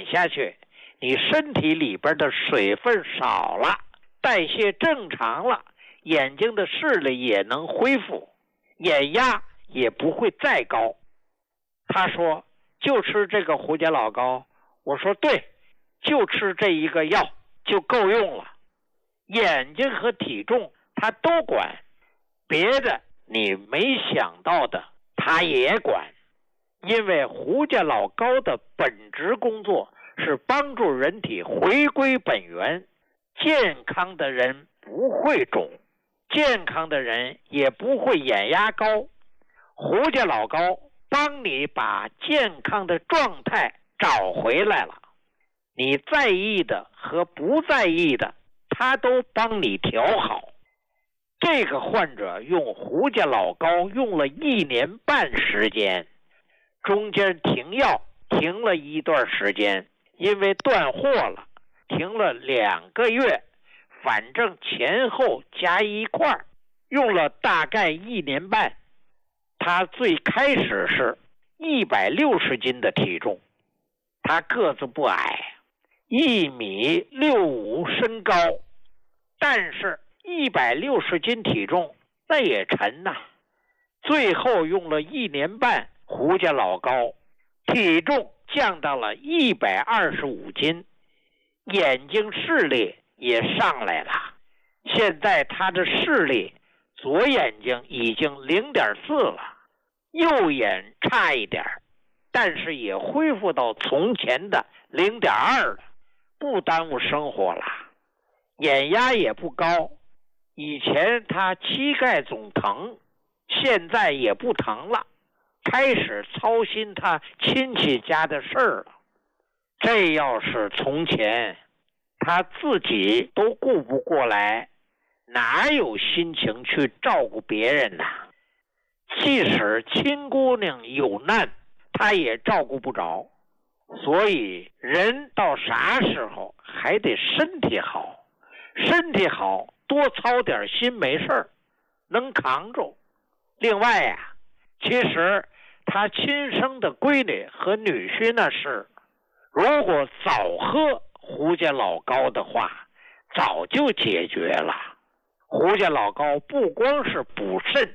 减下去，你身体里边的水分少了，代谢正常了，眼睛的视力也能恢复，眼压也不会再高。他说就吃这个胡家老膏，我说对，就吃这一个药就够用了。眼睛和体重他都管，别的你没想到的他也管。因为胡家老膏的本职工作是帮助人体回归本源，健康的人不会肿，健康的人也不会眼压高。胡家老膏帮你把健康的状态找回来了，你在意的和不在意的他都帮你调好。这个患者用胡家老膏用了1年半时间，中间停药停了一段时间，因为断货了，停了2个月，反正前后加一块用了大概1年半。他最开始是160斤的体重，他个子不矮，1.65米身高，但是160斤体重那也沉呐。最后用了1年半胡家老膏，体重降到了125斤，眼睛视力也上来了。现在他的视力，左眼睛已经0.4了，右眼差一点，但是也恢复到从前的0.2了，不耽误生活了。眼压也不高，以前他膝盖总疼，现在也不疼了，开始操心他亲戚家的事儿了。这要是从前，他自己都顾不过来，哪有心情去照顾别人呢？即使亲姑娘有难，他也照顾不着。所以人到啥时候还得身体好，身体好多操点心没事儿，能扛住。另外呀，其实他亲生的闺女和女婿那事，如果早喝胡家老膏的话，早就解决了。胡家老膏不光是补肾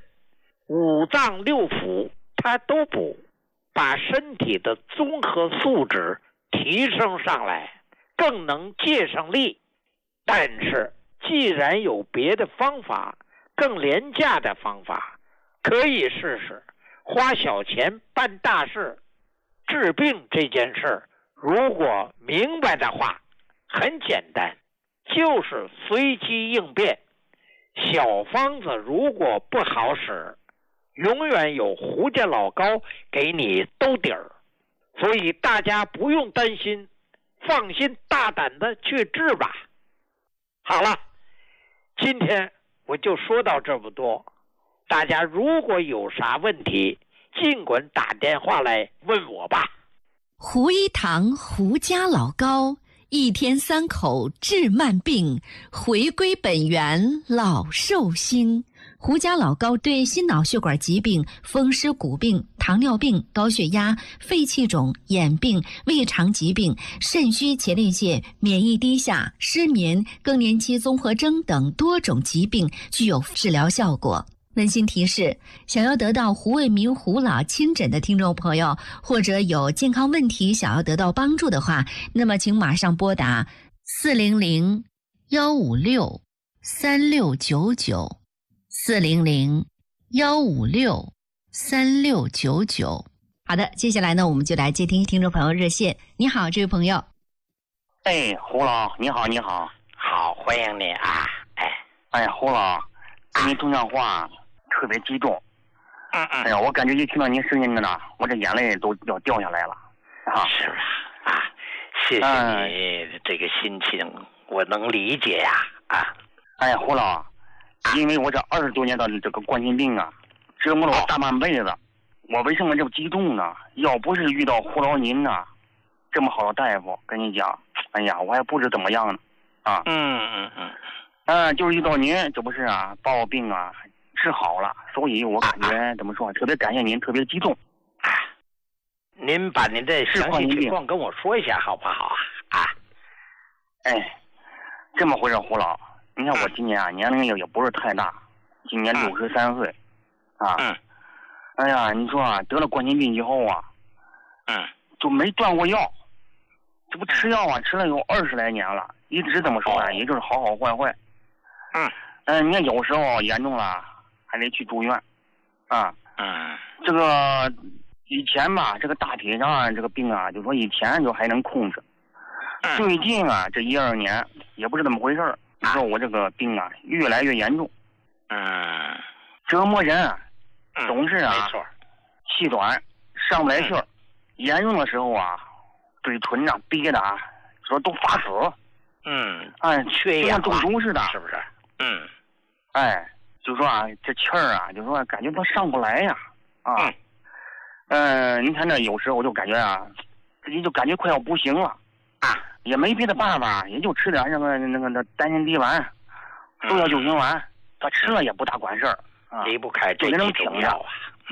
，5脏6腑它都补，把身体的综合素质提升上来，更能借上力。但是既然有别的方法，更廉价的方法，可以试试花小钱办大事。治病这件事如果明白的话，很简单，就是随机应变。小方子如果不好使，永远有胡家老膏给你兜底儿。所以大家不用担心，放心大胆的去治吧。好了，今天我就说到这么多。大家如果有啥问题，尽管打电话来问我吧。 胡一堂胡家老膏，1天3口治慢病，回归本源老寿星。胡家老膏对心脑血管疾病、风湿骨病、糖尿病、高血压、肺气肿、眼病、胃肠疾病、肾虚前列腺、免疫低下、失眠、更年期综合征等多种疾病具有治疗效果。温馨提示，想要得到胡卫民胡老亲诊的听众朋友，或者有健康问题想要得到帮助的话，那么请马上拨打400-156-3699 400-156-3699。好的，接下来呢，我们就来接听听众朋友热线。你好，这位朋友。 哎，胡老，你好，你好。 好，欢迎你啊。 哎，胡老，跟你通电话特别激动。哎呀，我感觉一听到您声音呢，我这眼泪都要掉下来了。啊， 是吧？啊，谢谢你这个心情，我能理解呀。 哎，胡老，因为我这20多年的这个冠心病啊，折磨了我大半辈子。我为什么这么激动呢？要不是遇到胡老您呢，这么好的大夫，跟你讲，哎呀，我还不知怎么样呢。啊，就是遇到您，这不是啊，把我病啊治好了，所以我感觉怎么说，特别感谢您，特别激动。 您把您的详细情况跟我说一下好不好啊？ 哎，这么回事，胡老，你看我今年年龄也不是太大，今年63岁，哎呀，你说得了冠心病以后就没断过药，这不吃药吃了有20来年了，一直这么说也就是好好坏坏。你看有时候严重了还得去住院这个以前吧，这个大体上这个病就说以前就还能控制，最近这1、2年也不知怎么回事，你说我这个病越来越严重，折磨人，总是气短，上不来气儿，严重的时候嘴唇憋的说都发紫， 缺氧， 就像中毒似的， 是不是？ 就说这气儿就说感觉都上不来呀，你看这有时候就感觉自己就感觉快要不行了，也没别的办法，也就吃点那个丹参滴丸、速效救心丸，他吃了也不大管事儿， 离不开这几种药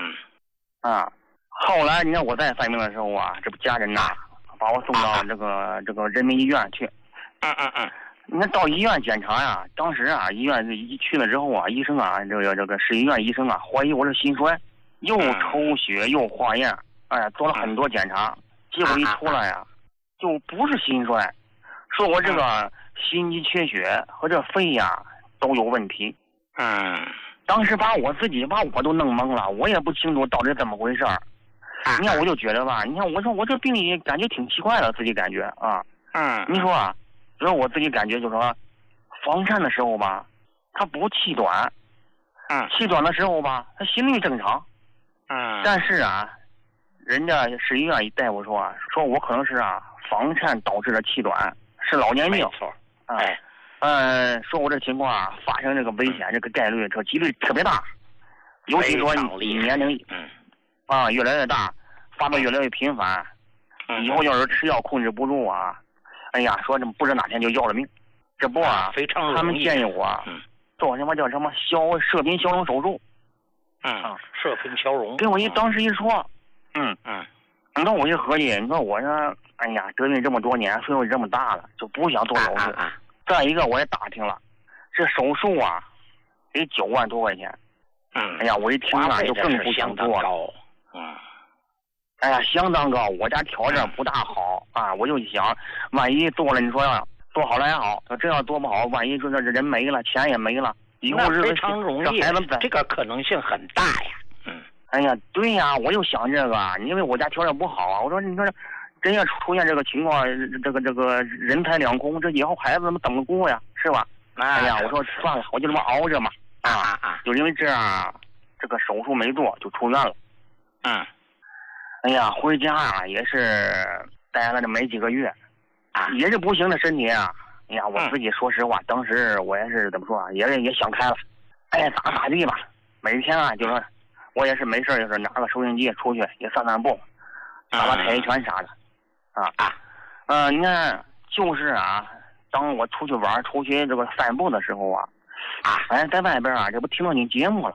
后来你看我在犯病的时候这不家人把我送到这个人民医院去，你看到医院检查当时医院一去了之后医生这个市医院医生怀疑我是心衰，又抽血又化验，做了很多检查，结果一出来就不是心衰，说我这个心肌缺血和这肺都有问题。当时把我都弄懵了，我也不清楚到底怎么回事儿。你看我就觉得你看我说我这病里感觉挺奇怪的，自己感觉你说比如我自己感觉就是说房颤的时候他不气短，气短的时候他心率正常，但是人家市医院一大夫说我可能是房颤导致的气短，是老年病。 没错。 说我这情况发生这个危险，这个概率这个几率特别大，尤其说你年龄越来越大，发病越来越频繁，以后要是吃药控制不住哎呀，说这不知哪天就要了命。这不非常他们建议我做什么叫什么射频消融手术。 射频消融。 给我当时一说，你说我一合计，你说我说，哎呀，得病这么多年，岁数这么大了，就不想做手术。再一个我也打听了，这手术得9万多块钱。哎呀，我一听就更不想做了。哎呀，相当高，我家条件不大好我就想，万一做了，你说做好了还好，这要做不好，万一说这人没了，钱也没了，以后日子非常容易，这个可能性很大呀。 哎呀，对呀，我就想这个，因为我家条件不好我说你说真要出现这个情况，这个人财两空，这以后孩子怎么过呀，是吧？哎呀，我说算了，我就这么熬着嘛。就因为这样，这个手术没做就出院了。哎呀，回家也是待了这没几个月，也是不行的身体哎呀，我自己说实话，当时我也是怎么说也想开了，咋地吧。每天就说我也是没事就是拿个收音机出去也散散步，打打太极拳啥的。你看就是当我出去玩出去这个散步的时候在外边这不听到你节目了。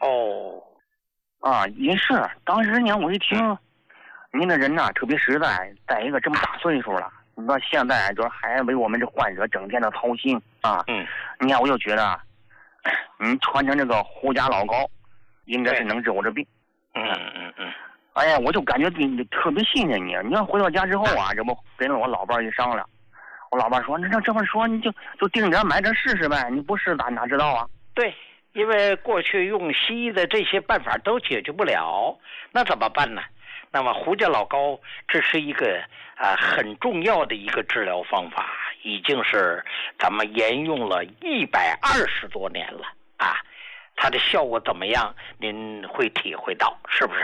也是当时呢我一听您的人特别实在，在一个这么大岁数了，你说现在就是还为我们这患者整天的操心你看我就觉得传承这个胡家老高应该是能治我这病。哎呀，我就感觉特别信任你。你要回到家之后这不跟我老伴一商量，我老伴说那这么说你就定点买点试试呗，你不试哪知道对，因为过去用西医的这些办法都解决不了，那怎么办呢？那么胡家老高这是一个很重要的一个治疗方法，已经是咱们沿用了120多年了它的效果怎么样您会体会到，是不是？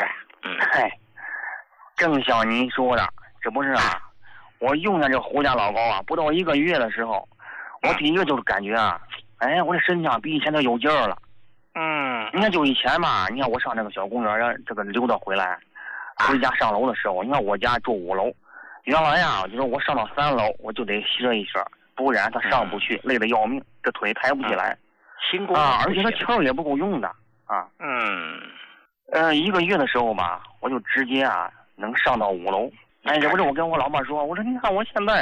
正像您说的，这不是我用上这胡家老高不到1个月的时候，我第一个就是感觉我这身上比以前都有劲儿了。你看就以前你看我上这个小公园这个溜达回来，回家上楼的时候，你看我家住5楼，原来就说我上到3楼我就得歇一歇，不然他上不去，累得要命，这腿抬不起来。 新工而且他气儿也不够用的1个月的时候我就直接能上到5楼。哎，这不是我跟我老婆说，我说你看我现在